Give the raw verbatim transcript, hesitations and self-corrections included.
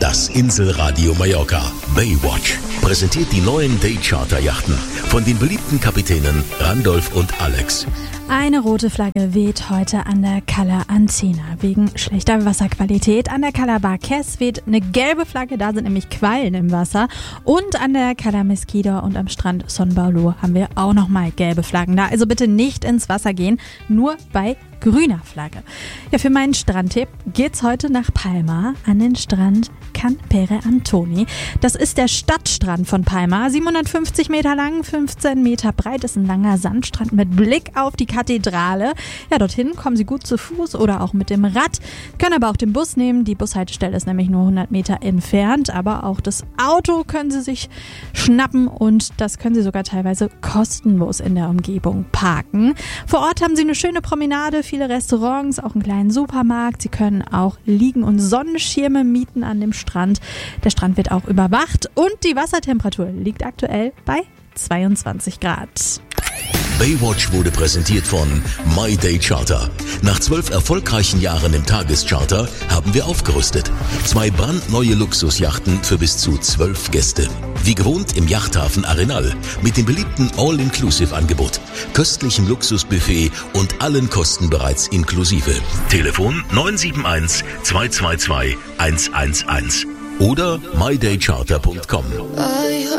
Das Inselradio Mallorca. Baywatch präsentiert die neuen Day-Charter-Yachten von den beliebten Kapitänen Randolph und Alex. Eine rote Flagge weht heute an der Cala Antina wegen schlechter Wasserqualität. An der Cala Barques weht eine gelbe Flagge, da sind nämlich Quallen im Wasser. Und an der Cala Mesquida und am Strand Son Paulo haben wir auch nochmal gelbe Flaggen da. Also bitte nicht ins Wasser gehen, nur bei grüner Flagge. Ja, für meinen Strandtipp geht's heute nach Palma an den Strand Can Pere Antoni. Das ist der Stadtstrand von Palma, siebenhundertfünfzig Meter lang, fünfzehn Meter breit, ist ein langer Sandstrand mit Blick auf die Kathedrale. Ja, dorthin kommen Sie gut zu Fuß oder auch mit dem Rad, können aber auch den Bus nehmen. Die Bushaltestelle ist nämlich nur hundert Meter entfernt, aber auch das Auto können Sie sich schnappen und das können Sie sogar teilweise kostenlos in der Umgebung parken. Vor Ort haben Sie eine schöne Promenade, viele Restaurants, auch einen kleinen Supermarkt. Sie können auch Liegen- und Sonnenschirme mieten an dem Strand. Der Strand wird auch überwacht und die Wassertemperatur liegt aktuell bei zweiundzwanzig Grad. Baywatch wurde präsentiert von My Day Charter. Nach zwölf erfolgreichen Jahren im Tagescharter haben wir aufgerüstet. Zwei brandneue Luxusjachten für bis zu zwölf Gäste. Wie gewohnt im Yachthafen Arenal mit dem beliebten All-Inclusive-Angebot, köstlichem Luxusbuffet und allen Kosten bereits inklusive. Telefon neun sieben eins, zwei zwei zwei, eins eins eins oder my day charter punkt com.